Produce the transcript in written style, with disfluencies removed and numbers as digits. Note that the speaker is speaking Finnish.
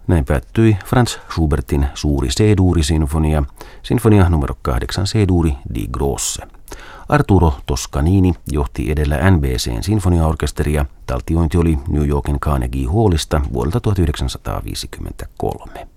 Näin päättyi Franz Schubertin suuri C-duurisinfonia, sinfonia numero 8 C-duuri di grosse. Arturo Toscanini johti edellä NBC:n sinfoniaorkesteria. Taltiointi oli New Yorkin Carnegie Hallista vuodelta 1953.